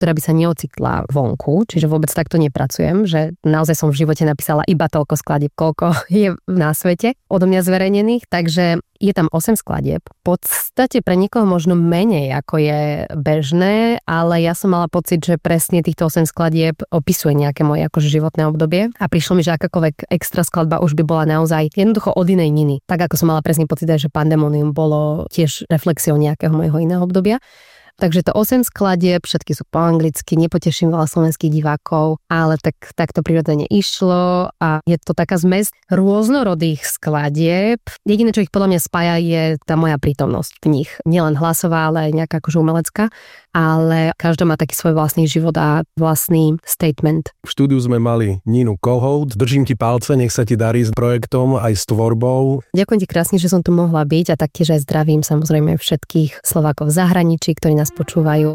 ktorá by sa neocitla vonku, čiže vôbec takto nepracujem, že naozaj som v živote napísala iba toľko skladieb, koľko je na svete odo mňa zverejnených, takže je tam 8 skladieb. V podstate pre niekoho možno menej, ako je bežné, ale ja som mala pocit, že presne týchto 8 skladieb opisuje nejaké moje akože životné obdobie a prišlo mi, že akákoľvek extra skladba už by bola naozaj jednoducho od inej Niny. Tak ako som mala presne pocit, že Pandemonium bolo tiež reflexiou nejakého mojho iného obdobia. Takže to 8 skladieb, všetky sú po anglicky, nepoteším veľa slovenských divákov, ale tak to prirodzene išlo a je to taká zmes rôznorodých skladieb. Jediné, čo ich podľa mňa spája, je tá moja prítomnosť v nich. Nielen hlasová, ale aj nejaká akože umelecká, ale každá má taký svoj vlastný život a vlastný statement. V štúdiu sme mali Ninu Kohout. Držím ti palce, nech sa ti darí s projektom aj s tvorbou. Ďakujem ti krásne, že som tu mohla byť a taktiež aj zdravím samozrejme všetkých Slovákov v zahraničí, ktorí nás počúvajú.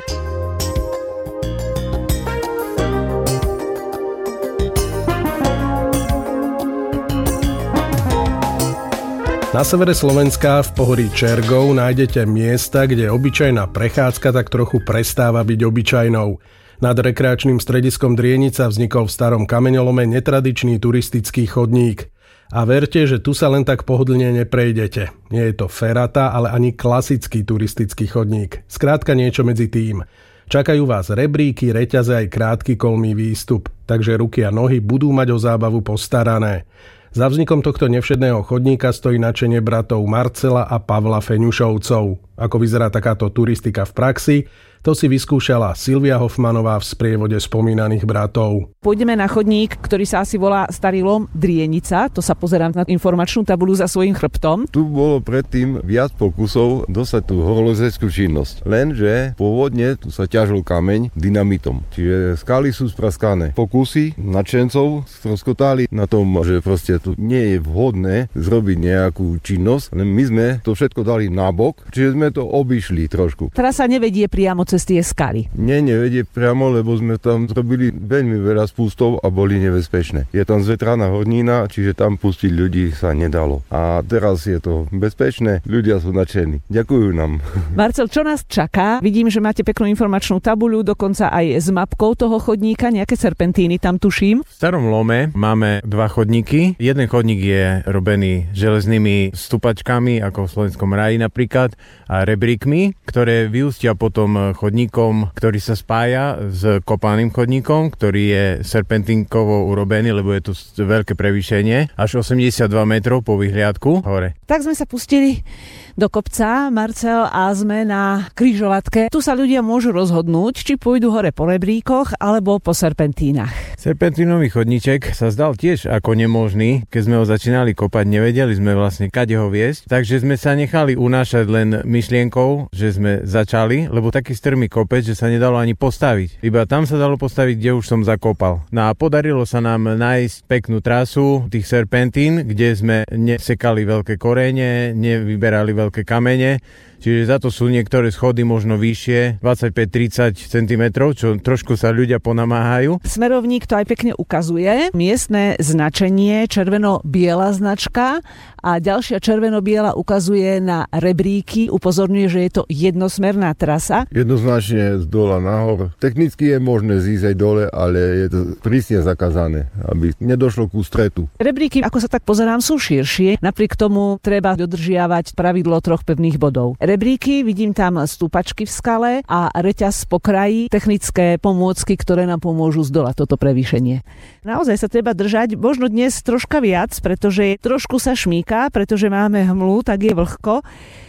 Na severe Slovenska v pohorí Čergov nájdete miesta, kde obyčajná prechádzka tak trochu prestáva byť obyčajnou. Nad rekreačným strediskom Drienica vznikol v starom kameňolome netradičný turistický chodník. A verte, že tu sa len tak pohodlne neprejdete. Nie je to ferata, ale ani klasický turistický chodník. Skrátka niečo medzi tým. Čakajú vás rebríky, reťaze aj krátky kolmý výstup, takže ruky a nohy budú mať o zábavu postarané. Za vznikom tohto nevšedného chodníka stojí nadšenie bratov Marcela a Pavla Feňušovcov. Ako vyzerá takáto turistika v praxi, to si vyskúšala Silvia Hofmanová v sprievode spomínaných bratov. Pôjdeme na chodník, ktorý sa asi volá Starý lom Drienica. To sa pozerám na informačnú tabuľu za svojím chrbtom. Tu bolo predtým viac pokusov dostať tú horolezeckú činnosť. Lenže pôvodne tu sa ťažil kameň dynamitom. Čiže skaly sú spraskané. Pokusy nadšencov stroskotali na tom, že proste tu nie je vhodné zrobiť nejakú činnosť. Len my sme to všetko dali nabok, čiže sme to obišli trošku. Teraz sa nevedie priamo cez tie skaly. Nevedie priamo, lebo sme tam zrobili veľmi veľa spustov a boli nebezpečné. Je tam zvetraná hornina, čiže tam pustiť ľudí sa nedalo. A teraz je to bezpečné, ľudia sú nadšení. Ďakujú nám. Marcel, čo nás čaká? Vidím, že máte peknú informačnú tabuľu, dokonca aj s mapkou toho chodníka, nejaké serpentíny tam tuším. V Starom lome máme 2 chodníky. Jeden chodník je robený železnými stupačkami, ako v Slovenskom ráji napríklad, a rebríkmi, ktoré vyústia potom chodníkom, ktorý sa spája s kopánnym chodníkom, ktorý je serpentínkovo urobený, lebo je tu veľké prevýšenie, až 82 metrov po vyhliadku hore. Tak sme sa pustili do kopca, Marcel, a sme na križovatke. Tu sa ľudia môžu rozhodnúť, či pôjdu hore po rebríkoch alebo po serpentínach. Serpentínový chodníček sa zdal tiež ako nemožný. Keď sme ho začínali kopať, nevedeli sme vlastne kade ho viesť, takže sme sa nechali unášať len myšlienkou, že sme začali, lebo taký strmý kopec, že sa nedalo ani postaviť. Iba tam sa dalo postaviť, kde už som zakopal. No a podarilo sa nám nájsť peknú trasu tých serpentín, kde sme nesekali veľké korene, nevyberali veľké kamene, čiže za to sú niektoré schody možno vyššie, 25-30 cm, čo trošku sa ľudia ponamáhajú. Smerovník to aj pekne ukazuje. Miestne značenie, červeno-biela značka a ďalšia červeno-biela ukazuje na rebríky, upozorňuje, že je to jednosmerná trasa. Jednoznačne z dola nahor. Technicky je možné zísť aj dole, ale je to prísne zakázané, aby nedošlo ku stretu. Rebríky, ako sa tak pozerám, sú širšie, napriek tomu treba dodržiavať pravidlo 3 pevných bodov. Rebríky, vidím tam stúpačky v skale a reťaz po kraji, technické pomôcky, ktoré nám pomôžu zdolať toto prevýšenie. Naozaj sa treba držať, možno dnes troška viac, pretože trošku sa šmíka, pretože máme hmlu, tak je vlhko.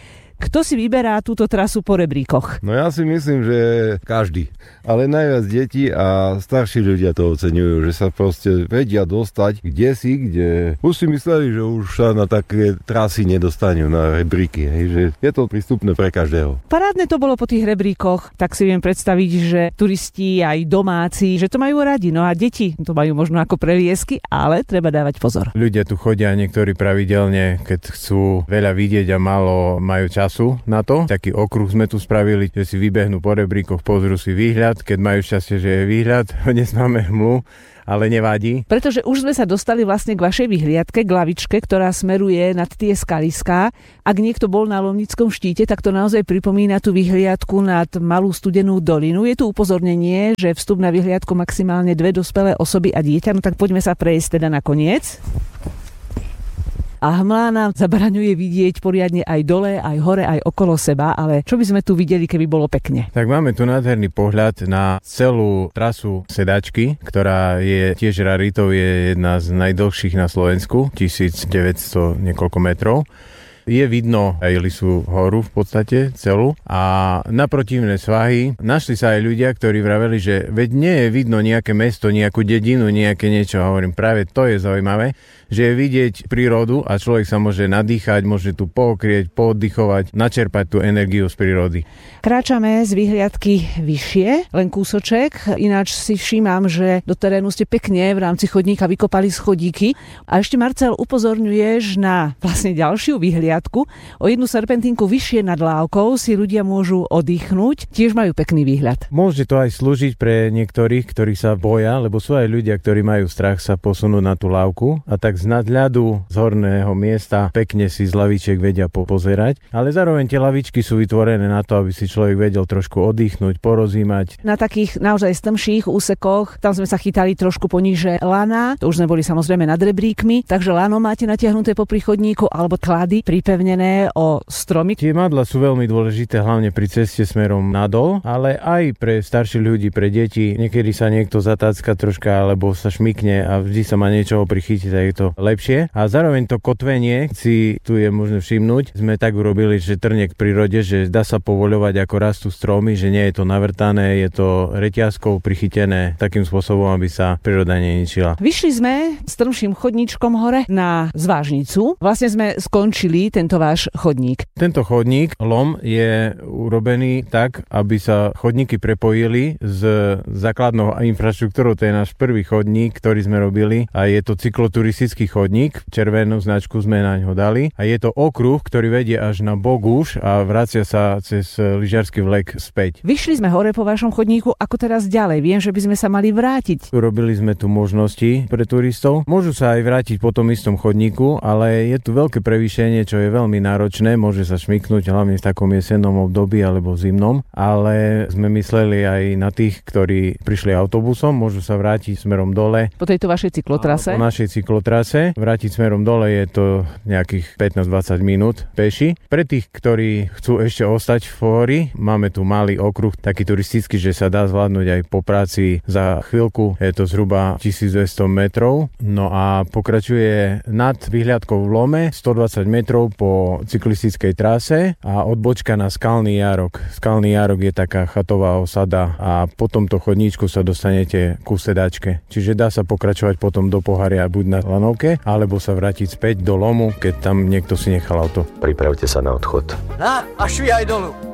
Kto si vyberá túto trasu po rebríkoch? No ja si myslím, že každý. Ale najviac deti a starší ľudia to oceňujú, že sa proste vedia dostať kde už si mysleli, že už sa na také trasy nedostanú na rebríky. Hej, že je to prístupné pre každého. Parádne to bolo po tých rebríkoch, tak si viem predstaviť, že turisti aj domáci, že to majú radi. No a deti to majú možno ako preliesky, ale treba dávať pozor. Ľudia tu chodia niektorí pravidelne, keď chcú veľa vidieť a málo majú čas trasu na to. Taký okruh sme tu spravili, že si vybehnú po rebríkoch, pozrú si výhľad, keď majú šťastie, že je výhľad. Dnes máme hmlu, ale nevadí. Pretože už sme sa dostali vlastne k vašej vyhliadke, k lavičke, ktorá smeruje nad tie skaliská. Ak niekto bol na Lomnickom štíte, tak to naozaj pripomína tú vyhliadku nad Malú Studenú dolinu. Je tu upozornenie, že vstup na vyhliadku maximálne 2 dospelé osoby a dieťa. No tak poďme sa prejsť teda na koniec. A hmla nám zabraňuje vidieť poriadne aj dole, aj hore, aj okolo seba, ale čo by sme tu videli, keby bolo pekne? Tak máme tu nádherný pohľad na celú trasu sedačky, ktorá je tiež raritou, je jedna z najdlhších na Slovensku, 1900 niekoľko metrov. Je vidno aj Lisú horu v podstate celú a na protivné svahy našli sa aj ľudia, ktorí vraveli, že veď nie je vidno nejaké mesto, nejakú dedinu, nejaké niečo. A hovorím, práve to je zaujímavé, že je vidieť prírodu a človek sa môže nadýchať, môže tu pookrieť, pooddychovať, načerpať tú energiu z prírody. Kráčame z vyhliadky vyššie, len kúsoček, ináč si všímam, že do terénu ste pekne v rámci chodníka vykopali schodíky. A ešte, Marcel, upozorňuješ na vlastne ďalšiu vyhliadku. O jednu serpentínku vyššie nad lávkou si ľudia môžu oddychnúť, tiež majú pekný výhľad. Môže to aj slúžiť pre niektorých, ktorí sa boja, lebo sú aj ľudia, ktorí majú strach sa posunúť na tú lávku a tak z nadľadu z horného miesta pekne si z lavičiek vedia pozerať, ale zároveň tie lavičky sú vytvorené na to, aby si človek vedel trošku oddychnúť, porozímať. Na takých naozaj strmších úsekoch, tam sme sa chytali trošku poníže lana, to už sme boli samozrejme nad rebríkmi, takže lano máte natiahnuté popri chodníku alebo klady pripevnené o stromy. Tie madla sú veľmi dôležité, hlavne pri ceste smerom nadol, ale aj pre starších ľudí, pre deti. Niekedy sa niekto zatácka troška alebo sa šmykne a vždy sa má niečoho prichytiť, tak je to lepšie. A zároveň to kotvenie si tu je možné všimnúť. Sme tak urobili, že trnie k prírode, že dá sa povoľovať, ako rastú stromy, že nie je to navrtané, je to reťazkou prichytené takým spôsobom, aby sa príroda neničila. Vyšli sme strmším chodníčkom hore na Zvážnicu. Vlastne sme skončili tento váš chodník. Tento chodník, lom, je urobený tak, aby sa chodníky prepojili s základnou infraštruktúrou. To je náš prvý chodník, ktorý sme robili a je to cykloturistický chodník. Červenú značku sme na ňo dali a je to okruh, ktorý vedie až na Boguš a vracia sa cez lyžiarsky vlek späť. Vyšli sme hore po vašom chodníku, ako teraz ďalej? Viem, že by sme sa mali vrátiť. Urobili sme tu možnosti pre turistov. Môžu sa aj vrátiť po tom istom chodníku, ale je tu veľké prevýšenie, čo je veľmi náročné. Môže sa šmyknúť hlavne v takom jesennom období alebo zimnom, ale sme mysleli aj na tých, ktorí prišli autobusom, môžu sa vrátiť smerom dole. Po tejto vašej cyklotrase? Po našej cyklotrase. Vrátiť smerom dole je to nejakých 15-20 minút peši. Pre tých, ktorí chcú ešte ostať v Fóri, máme tu malý okruh, taký turistický, že sa dá zvládnuť aj po práci za chvíľku. Je to zhruba 1200 metrov. No a pokračuje nad vyhliadkou v Lome 120 metrov po cyklistickej trase a odbočka na Skalný Járok. Skalný Járok je taká chatová osada a po tomto chodníčku sa dostanete ku sedačke. Čiže dá sa pokračovať potom do Poharia buď na lanovke, alebo sa vrátiť späť do Lomu, keď tam niekto si nechal auto. Pripravte sa na odchod. A švíhaj dolu.